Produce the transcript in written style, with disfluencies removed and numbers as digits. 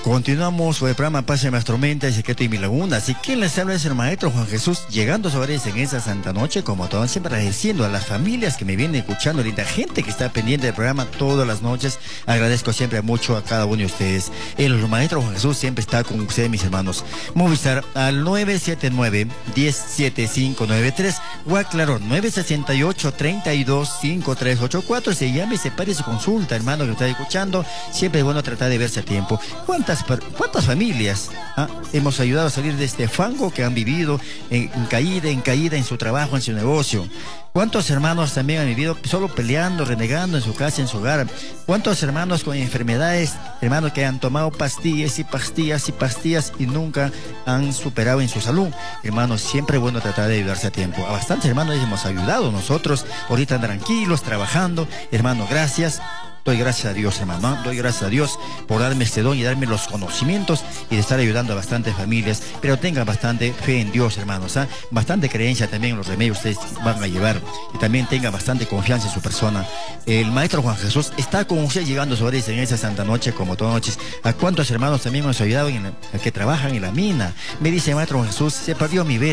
Continuamos con el programa Paz en nuestra mente, el secreto y mi laguna. Así que les habla es el maestro Juan Jesús, llegando sobre en esa santa noche, como todos, siempre agradeciendo a las familias que me vienen escuchando, linda gente que está pendiente del programa todas las noches. Agradezco siempre mucho a cada uno de ustedes. El maestro Juan Jesús siempre está con ustedes, mis hermanos. Movistar al 979-107593 o claro, 968-325384. Se llame y se pare su consulta, hermano, que está escuchando. Siempre es bueno tratar de verse a tiempo. ¿Cuántas familias hemos ayudado a salir de este fango que han vivido en caída en su trabajo, en su negocio? ¿Cuántos hermanos también han vivido solo peleando, renegando en su casa, en su hogar? ¿Cuántos hermanos con enfermedades, hermanos que han tomado pastillas y pastillas y pastillas y nunca han superado en su salud? Hermanos, siempre es bueno tratar de ayudarse a tiempo. A bastantes hermanos les hemos ayudado nosotros, ahorita tranquilos, trabajando. Hermano, gracias. Doy gracias a Dios, hermano. Doy gracias a Dios por darme este don y darme los conocimientos y de estar ayudando a bastantes familias. Pero tengan bastante fe en Dios, hermanos. Bastante creencia también en los remedios que ustedes van a llevar. Y también tengan bastante confianza en su persona. El maestro Juan Jesús está con usted llegando sobre en esa santa noche, como todas noches. ¿A cuántos hermanos también hemos ayudado que trabajan en la mina? Me dice, maestro Juan Jesús, se perdió mi vela.